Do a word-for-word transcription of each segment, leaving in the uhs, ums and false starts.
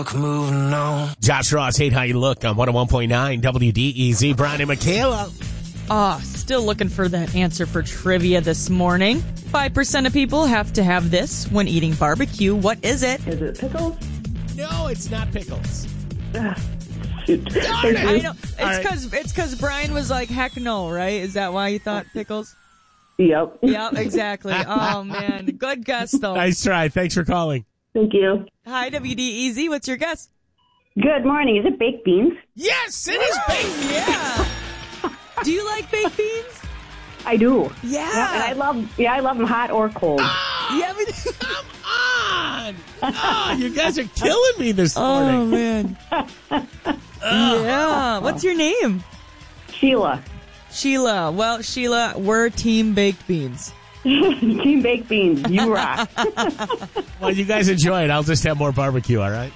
Moving on. Josh Ross, hate how you look on one oh one point nine W D E Z. Brian and Michaela. Ah, oh, still looking for that answer for trivia this morning. five percent of people have to have this when eating barbecue. What is it? Is it pickles? No, it's not pickles. Uh, shoot. I know. It's because right. it's because Brian was like, heck no, right? Is that why you thought pickles? Yep. Yep, exactly. Oh, man. Good guess, though. Nice try. Thanks for calling. Thank you. Hi, W D E Z. What's your guess? Good morning. Is it baked beans? Yes, it is baked. Yeah. Do you like baked beans? I do. Yeah. yeah. And I love, yeah, I love them hot or cold. Oh, yeah, but come on. Oh, you guys are killing me this morning. Oh, man. Yeah. What's your name? Sheila. Sheila. Well, Sheila, we're Team Baked Beans. Team Baked Beans. You rock. Well, you guys enjoy it. I'll just have more barbecue, all right?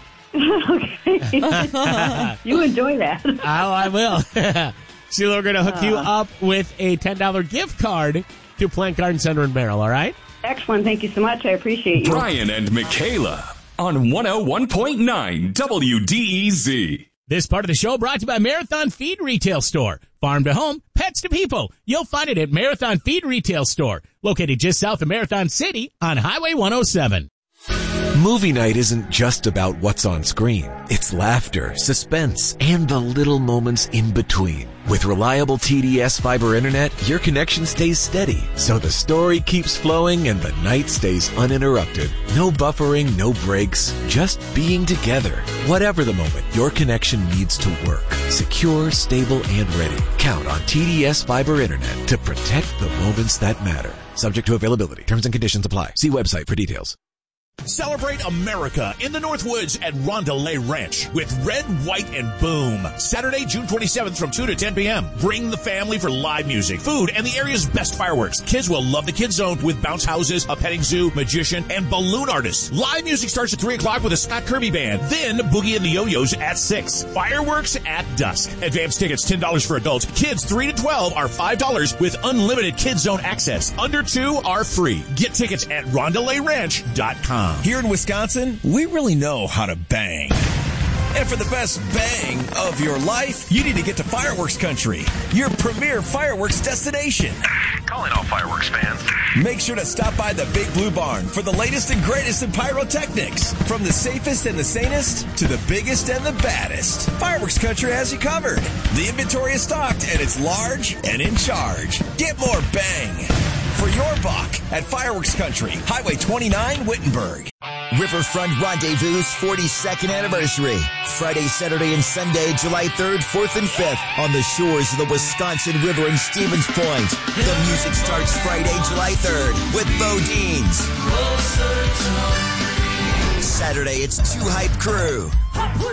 Okay. You enjoy that. Oh, I will. Sheila, we're going to hook uh, you up with a ten dollars gift card to Plant Garden Center in Merrill, all right? Excellent. Thank you so much. I appreciate you. Brian and Michaela on one oh one point nine W D E Z. This part of the show brought to you by Marathon Feed Retail Store. Farm to home, pets to people. You'll find it at Marathon Feed Retail Store, located just south of Marathon City on Highway one oh seven. Movie night isn't just about what's on screen. It's laughter, suspense, and the little moments in between. With reliable T D S fiber internet, your connection stays steady, so the story keeps flowing and the night stays uninterrupted. No buffering, no breaks, just being together. Whatever the moment, your connection needs to work. Secure, stable, and ready. Count on T D S fiber internet to protect the moments that matter. Subject to availability. Terms and conditions apply. See website for details. Celebrate America in the Northwoods at Rondelay Ranch with Red, White, and Boom. Saturday, June twenty-seventh from two to ten p.m. Bring the family for live music, food, and the area's best fireworks. Kids will love the Kids Zone with bounce houses, a petting zoo, magician, and balloon artists. Live music starts at three o'clock with a Scott Kirby Band. Then Boogie and the Yo-Yos at six. Fireworks at dusk. Advance tickets ten dollars for adults. Kids three to twelve are five dollars with unlimited Kids Zone access. Under two are free. Get tickets at rondelay ranch dot com. Here in Wisconsin, we really know how to bang. And for the best bang of your life, you need to get to Fireworks Country, your premier fireworks destination. Calling all fireworks fans. Make sure to stop by the Big Blue Barn for the latest and greatest in pyrotechnics. From the safest and the sanest to the biggest and the baddest. Fireworks Country has you covered. The inventory is stocked and it's large and in charge. Get more bang for your buck at Fireworks Country, Highway twenty-nine, Wittenberg. Riverfront Rendezvous' forty-second anniversary. Friday, Saturday, and Sunday, July third, fourth, and fifth on the shores of the Wisconsin River in Stevens Point. The music starts Friday, July third with Bodine's. Saturday, it's Two Hype Crew.